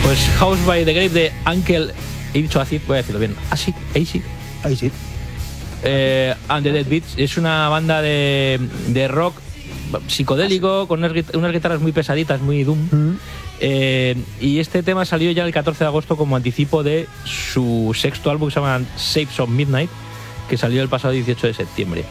Pues House by the Grave de Uncle, he dicho así, voy a decirlo bien, así, Ahí sí. and the Dead Beats. Es una banda de rock psicodélico con unas guitarras muy pesaditas, muy doom. Y este tema salió ya el 14 de agosto como anticipo de su sexto álbum que se llama Shapes of Midnight, que salió el pasado 18 de septiembre.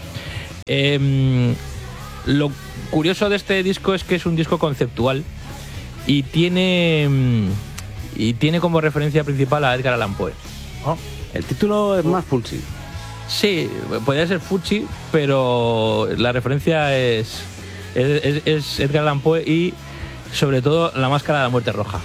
Lo curioso de este disco es que es un disco conceptual y tiene como referencia principal a Edgar Allan Poe. El título es más Fulci. Sí, podría ser Fucci, pero la referencia es Edgar Allan Poe y sobre todo La Máscara de la Muerte Roja.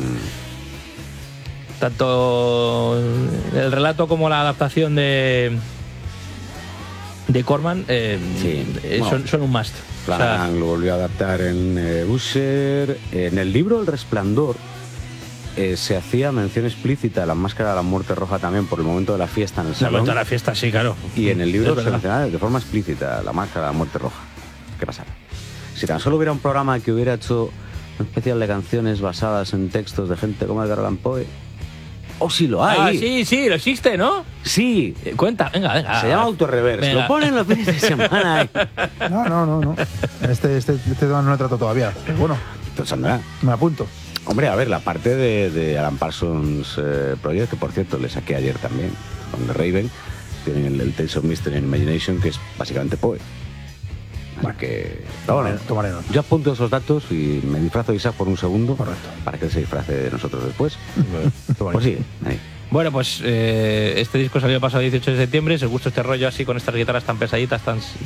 Tanto el relato como la adaptación de Corman son un must. Flanagan lo volvió a adaptar en Usher. En el libro El Resplandor se hacía mención explícita de La Máscara de la Muerte Roja también por el momento de la fiesta en el salón. El momento de la fiesta, sí, claro. Y en el libro se menciona de forma explícita La Máscara de la Muerte Roja. ¿Qué pasará? Si tan solo hubiera un programa que hubiera hecho un especial de canciones basadas en textos de gente como Edgar Allan Poe. ¡Oh, sí lo hay! Sí, lo existe, ¿no? Sí. Cuenta, venga. Se llama Autorreverse. Lo ponen los fines de semana ahí. No. Este tema no lo he tratado todavía. Pero bueno, Entonces andará. me apunto. Hombre, a ver, la parte de Alan Parsons Project, que por cierto le saqué ayer también, con The Raven, tienen el Tales of Mystery and Imagination, que es básicamente Poe. Así que... Tomaré nota. Yo apunto esos datos y me disfrazo de Isaac por un segundo. Correcto. Para que él se disfrace de nosotros después. Pues sí, ahí. Bueno, pues este disco salió el pasado 18 de septiembre. Si os gusta este rollo así con estas guitarras tan pesaditas,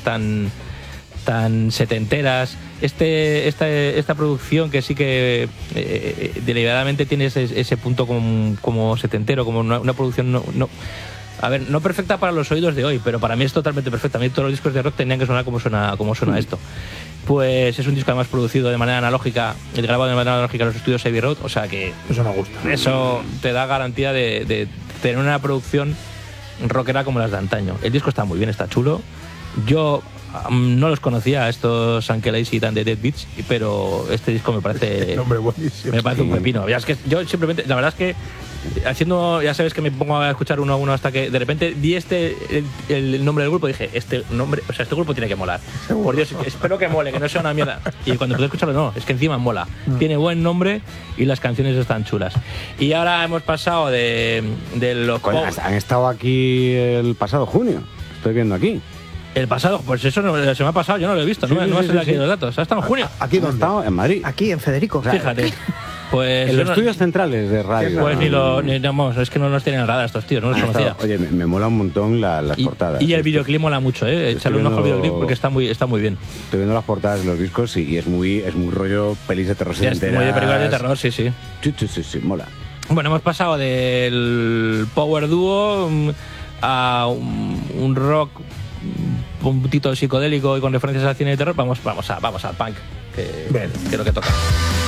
tan setenteras, esta producción que sí que deliberadamente tiene ese punto como setentero, como una producción a ver, no perfecta para los oídos de hoy, pero para mí es totalmente perfecta. A mí todos los discos de rock tenían que sonar como suena esto. Pues es un disco además producido de manera analógica, grabado de manera analógica en los estudios Abbey Road, o sea que Eso me gusta. eso te da garantía de tener una producción rockera como las de antaño. El disco está muy bien, está chulo. Yo no los conocía, estos Uncle Lazy and the Dead Beats, pero este disco me parece Nombre buenísimo. me parece un pepino. Ya es que yo simplemente, la verdad es que haciendo, ya sabes que me pongo a escuchar uno a uno hasta que de repente di el nombre del grupo y dije, este grupo tiene que molar. Por Dios, espero que mole, que no sea una mierda. Y cuando empecé a escucharlo, no, es que encima mola. Tiene buen nombre y las canciones están chulas. Y ahora hemos pasado de los... Coño, han estado aquí el pasado junio. Estoy viendo aquí. El pasado, pues eso se me ha pasado, yo no lo he visto, no me salen aquí los datos. Ha estado en junio. ¿Aquí Han dónde? estado en Madrid. Aquí, en Federico. Fíjate. Pues En yo los estudios centrales de radio. Pues es que no los tienen en radar estos tíos, no los conocía. Oye, me mola un montón las portadas. Y el videoclip mola mucho, echarle un ojo al videoclip porque está muy bien. Estoy viendo las portadas de los discos y es muy rollo pelis de terror. Es muy de películas de terror, sí. Sí, mola. Bueno, hemos pasado del power duo a un rock un poquito psicodélico y con referencias al cine de terror. Vamos al punk, que es lo que toca.